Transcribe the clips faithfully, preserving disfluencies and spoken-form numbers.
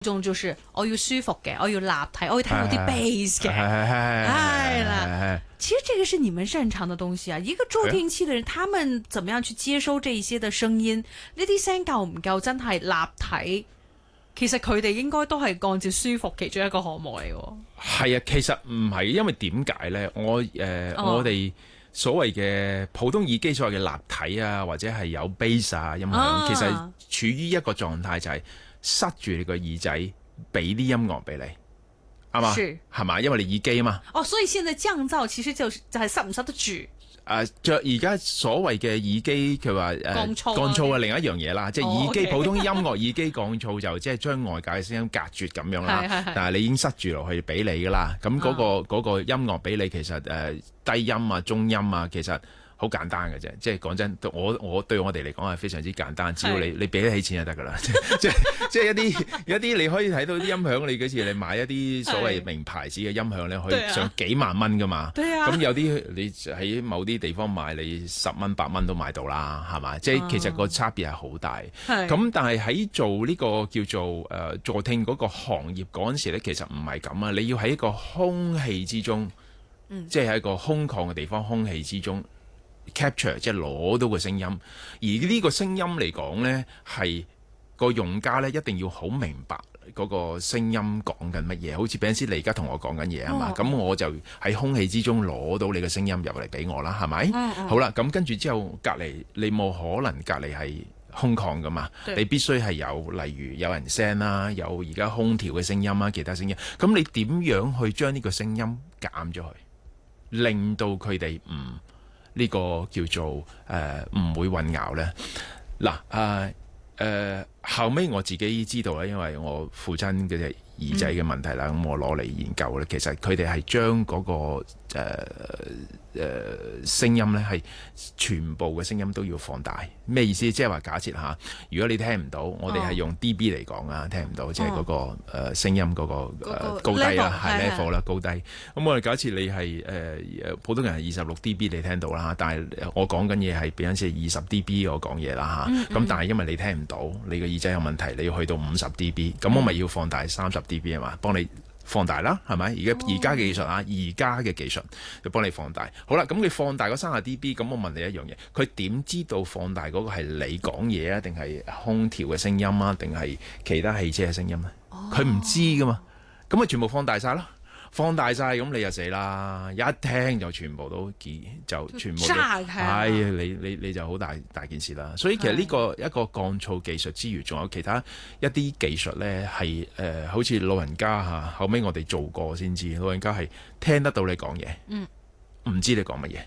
種就是我要舒服嘅，我要立體，我要聽到啲 bass 嘅，係啦。其實這個是你們擅長的東西啊！一個助聽器的人，他們怎麼樣去接收這一些的聲音？呢啲聲夠唔夠真係立體？其實佢哋應該都係按照舒服其中一個項目嚟喎。 係啊，其實唔係，因為點解咧？我誒、呃哦、我哋所謂嘅普通耳機，所謂嘅立體啊，或者係有 bass 啊音響，啊、其實處於一個狀態就係塞住你個耳仔，俾啲音樂俾你。啱嘛？係嘛？因為你耳機啊嘛。哦， 所以現在降噪其實就就係塞唔塞得住？誒、 呃，着而家所謂嘅耳機，佢話誒降噪降噪係另一樣嘢啦，即係耳機、哦 okay、普通音樂耳機降噪就即係將外界嘅聲音隔絕咁樣啦。但係你已經塞住落去俾你噶啦，咁嗰、那個嗰、啊、個音樂俾你，其實誒、呃、低音啊、中音啊，其實。好簡單嘅啫，即係講真，我我對我哋嚟講係非常之簡單，只要你你俾得起錢就得㗎啦。即即即係一啲一啲你可以睇到啲音響，你嗰次你買一啲所謂名牌子嘅音響咧，可以上幾萬蚊㗎嘛。咁有啲你喺某啲地方買，你十蚊八蚊都買到啦，係嘛？即係其實個差別係好大。咁但係喺做呢個叫做誒助聽嗰個行業嗰陣時咧，其實唔係咁啊！你要喺一個空氣之中，嗯、即係喺一個空曠嘅地方，空氣之中。capture 即係攞到個聲音，而呢個聲音嚟講呢，係個用家呢一定要好明白嗰個聲音講緊乜嘢。好似 Ben 師你而家同我講緊嘢啊嘛，咁、哦、我就喺空氣之中攞到你嘅聲音入嚟俾我啦，係咪？嗯嗯好啦，咁跟住之後隔離你冇可能隔離係空曠噶嘛，你必須係有例如有人聲啦，有而家空調嘅聲音啦，其他聲音。咁你點樣去將呢個聲音減咗佢，令到佢哋唔呢個叫做誒唔、呃、會混淆咧。嗱誒誒後尾我自己知道咧，因為我父親嗰隻耳仔嘅問題啦，咁、嗯、我攞嚟研究咧，其實佢哋係將嗰個誒誒聲音咧係全部嘅聲音都要放大。咩意思？即係話假設下，如果你聽唔到，我哋係用 D B 嚟講啊，聽唔到，即係嗰個誒、呃、聲音嗰、嗰個誒、呃、高低啦，係 level 啦，高低。咁我哋假設你係誒誒普通人係二十六 D B 你聽到啦，但係我講緊嘢係比緊似二十 D B 我講嘢啦嚇。咁、嗯嗯、但係因為你聽唔到，你個耳仔有問題，你要去到五十 D B，咁我咪要放大三十 D B 啊嘛，幫你放大啦，係咪？而家而家嘅技術啊，而家嘅技術就幫你放大。好啦，咁你放大嗰三十 D B，咁我問你一樣嘢，佢點知道放大嗰個係你講嘢啊，定係空調嘅聲音啊，定係其他汽車嘅聲音咧？佢唔知噶嘛，咁咪全部放大晒咯。放大晒咁你就死啦！一聽就全部都見就全部都係、哎、你你你就好大大件事啦。所以其實呢、這個一個降噪技術之餘，仲有其他一啲技術咧，係誒、呃、好似老人家嚇，後尾我哋做過先知，老人家係聽得到你講嘢，嗯，唔知你講乜嘢。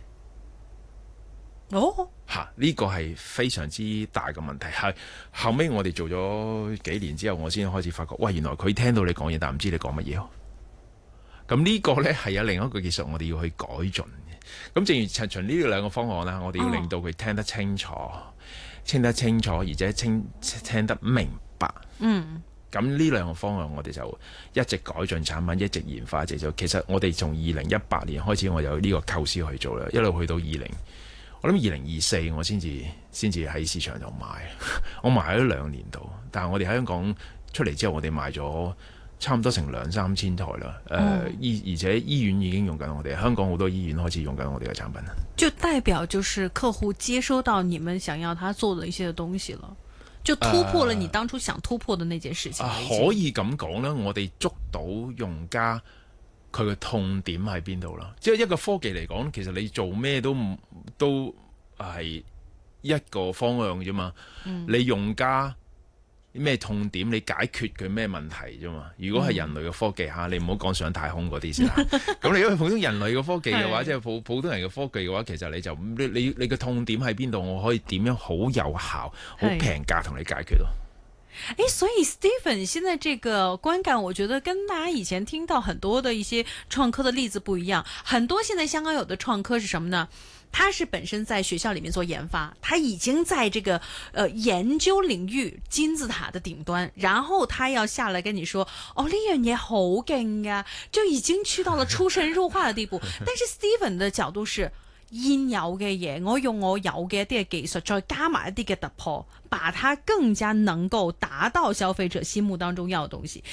哦，嚇呢、這個係非常之大嘅問題。係後尾我哋做咗幾年之後，我先開始發覺，喂，原來佢聽到你講嘢，但唔知你講乜嘢。咁呢個呢係有另一個技術，我哋要去改進嘅。咁正如陳循呢兩個方案啦，我哋要令到佢聽得清楚、哦、聽得清楚，而且清聽得明白。嗯。咁呢兩個方案，我哋就一直改進產品，一直研發，一直做。其實我哋從二零一八年開始，我有呢個構思去做啦，一路去到二零，我諗二零二四我先至先至喺市場度賣。我賣咗兩年度，但係我哋喺香港出嚟之後，我哋賣咗差唔多成兩三千台啦，誒、呃，醫、嗯、而且醫院已經用緊我哋，香港好多醫院開始用緊我哋嘅產品。 就代表就是客戶接收到你們想要他做的一些東西了，就突破了你當初想突破的那件事情。 呃、可以咁講啦，我哋捉到用家佢嘅痛點喺邊度啦。即係一個科技嚟講，其實你做咩都唔都係一個方向啫嘛。嗯、你用家咩痛點？你解決佢咩問題啫嘛？如果係人類嘅科技嚇，嗯、你唔好講上太空嗰啲先啦。咁你如果普通人類嘅科技嘅話，即係普普通人嘅科技嘅話，其實你就你你你嘅痛點喺邊度？我可以點樣好有效、好平價同你解決咯。 誒，所以 Stephen 現在這個觀感，我覺得跟大家以前聽到很多的一些創科的例子不一樣。很多現在香港有的創科是什麼呢？他是本身在學校裏面做研發，他已經在這個呃研究領域金字塔的頂端，然後他要下來跟你說，哦，呢樣嘢好勁㗎，就已經去到了出神入化的地步。但是 Stephen 的角度是， 現有嘅嘢，我用我有嘅一啲嘅技術，再加埋一啲嘅突破，把它更加能夠達到消費者心目當中要嘅東西。